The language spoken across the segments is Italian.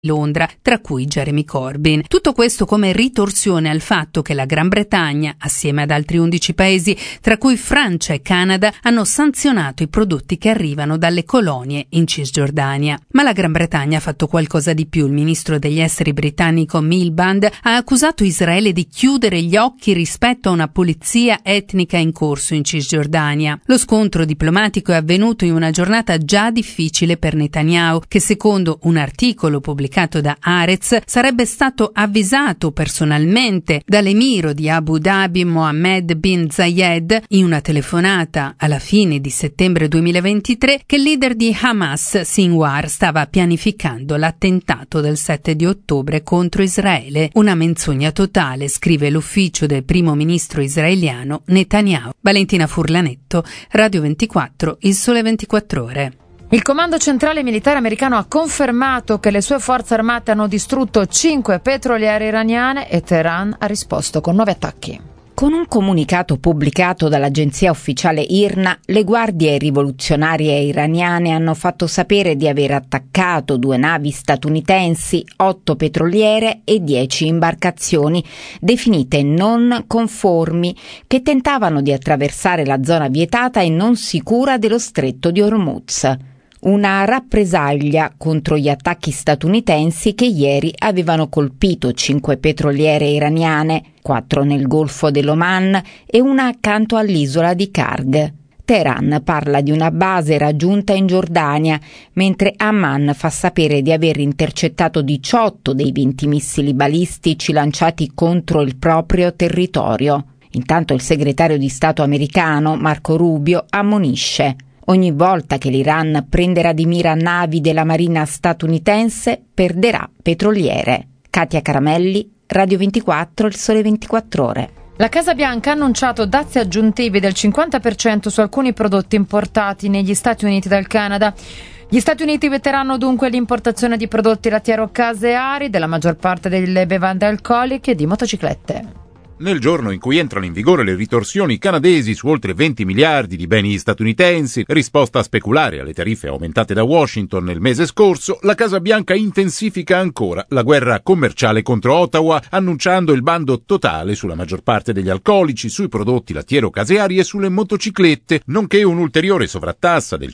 Londra, tra cui Jeremy Corbyn. Tutto questo come ritorsione al fatto che la Gran Bretagna, assieme ad altri 11 paesi, tra cui Francia e Canada, hanno sanzionato i prodotti che arrivano dalle colonie in Cisgiordania. Ma la Gran Bretagna ha fatto qualcosa di più. Il ministro degli esteri britannico Miliband ha accusato Israele di chiudere gli occhi rispetto a una pulizia etnica in corso in Cisgiordania. Lo scontro diplomatico è avvenuto in una giornata già difficile per Netanyahu, che secondo un articolo pubblicato da Haaretz sarebbe stato avvisato personalmente dall'emiro di Abu Dhabi Mohammed bin Zayed in una telefonata alla fine di settembre 2023 che il leader di Hamas, Sinwar, stava pianificando l'attentato del 7 di ottobre contro Israele. Una menzogna totale, scrive l'ufficio del primo ministro israeliano Netanyahu. Valentina Furlanetto, Radio 24, Il Sole 24 Ore. Il Comando Centrale Militare americano ha confermato che le sue forze armate hanno distrutto 5 petroliere iraniane e Teheran ha risposto con 9 attacchi. Con un comunicato pubblicato dall'agenzia ufficiale IRNA, le guardie rivoluzionarie iraniane hanno fatto sapere di aver attaccato 2 navi statunitensi, 8 petroliere e 10 imbarcazioni definite non conformi che tentavano di attraversare la zona vietata e non sicura dello stretto di Hormuz. Una rappresaglia contro gli attacchi statunitensi che ieri avevano colpito 5 petroliere iraniane, 4 nel Golfo dell'Oman e una accanto all'isola di Karg. Teheran parla di una base raggiunta in Giordania, mentre Amman fa sapere di aver intercettato 18 dei 20 missili balistici lanciati contro il proprio territorio. Intanto il segretario di Stato americano, Marco Rubio, ammonisce: ogni volta che l'Iran prenderà di mira navi della marina statunitense, perderà petroliere. Katia Caramelli, Radio 24, Il Sole 24 Ore. La Casa Bianca ha annunciato dazi aggiuntivi del 50% su alcuni prodotti importati negli Stati Uniti dal Canada. Gli Stati Uniti vieteranno dunque l'importazione di prodotti lattiero-caseari, della maggior parte delle bevande alcoliche e di motociclette. Nel giorno in cui entrano in vigore le ritorsioni canadesi su oltre 20 miliardi di beni statunitensi, risposta a speculare alle tariffe aumentate da Washington nel mese scorso, la Casa Bianca intensifica ancora la guerra commerciale contro Ottawa, annunciando il bando totale sulla maggior parte degli alcolici, sui prodotti lattiero-caseari e sulle motociclette, nonché un'ulteriore sovrattassa del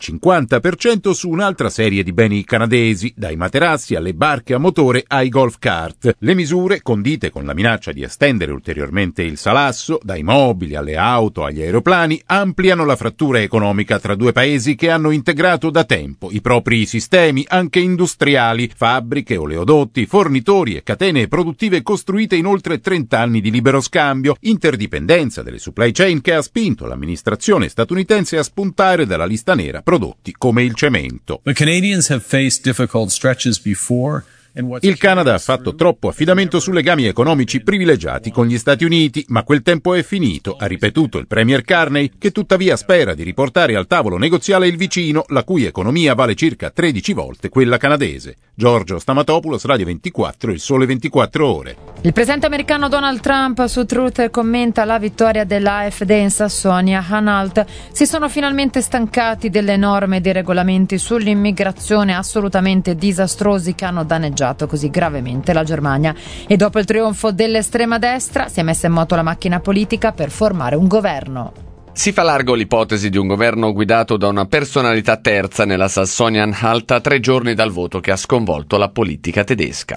50% su un'altra serie di beni canadesi, dai materassi alle barche a motore ai golf cart. Le misure, condite con la minaccia di estendere ulteriormente il salasso, dai mobili alle auto agli aeroplani, ampliano la frattura economica tra due paesi che hanno integrato da tempo i propri sistemi anche industriali, fabbriche, oleodotti, fornitori e catene produttive costruite in oltre 30 anni di libero scambio, interdipendenza delle supply chain che ha spinto l'amministrazione statunitense a spuntare dalla lista nera prodotti come il cemento. The Canadians have faced difficult stretches before. Il Canada ha fatto troppo affidamento su legami economici privilegiati con gli Stati Uniti, ma quel tempo è finito, ha ripetuto il premier Carney, che tuttavia spera di riportare al tavolo negoziale il vicino, la cui economia vale circa 13 volte quella canadese. Giorgio Stamatopoulos, Radio 24, Il Sole 24 Ore. Il presidente americano Donald Trump su Truth commenta la vittoria dell'AfD in Sassonia-Anhalt. Si sono finalmente stancati delle norme e dei regolamenti sull'immigrazione assolutamente disastrosi che hanno danneggiato così gravemente la Germania, e dopo il trionfo dell'estrema destra si è messa in moto la macchina politica per formare un governo. Si fa largo l'ipotesi di un governo guidato da una personalità terza nella Sassonia-Anhalt a 3 giorni dal voto che ha sconvolto la politica tedesca.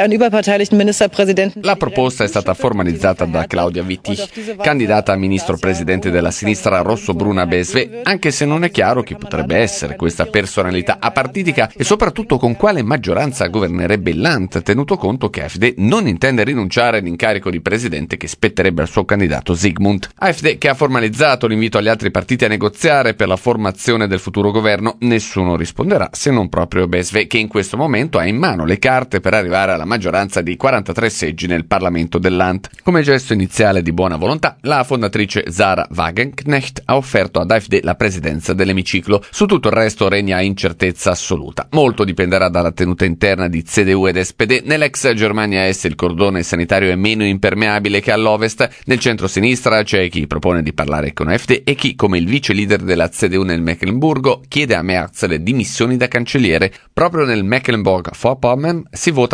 La proposta è stata formalizzata da Claudia Wittich, candidata a ministro presidente della sinistra rosso-bruna BSV, anche se non è chiaro chi potrebbe essere questa personalità apartitica e soprattutto con quale maggioranza governerebbe il Land, tenuto conto che AfD non intende rinunciare all'incarico di presidente che spetterebbe al suo candidato Sigmund. AfD, che ha formalizzato l'invito agli altri partiti a negoziare per la formazione del futuro governo, nessuno risponderà se non proprio BSV, che in questo momento ha in mano le carte per arrivare alla maggioranza di 43 seggi nel Parlamento del Land. Come gesto iniziale di buona volontà, la fondatrice Sarah Wagenknecht ha offerto ad AfD la presidenza dell'emiciclo. Su tutto il resto regna incertezza assoluta. Molto dipenderà dalla tenuta interna di CDU ed SPD. Nell'ex Germania Est il cordone sanitario è meno impermeabile che all'ovest. Nel centro-sinistra c'è chi propone di parlare con AfD AfD e chi, come il vice leader della CDU nel Meckenburgo, chiede a Merz le dimissioni da cancelliere. Proprio nel Mecklenburg-Vorpommern si vota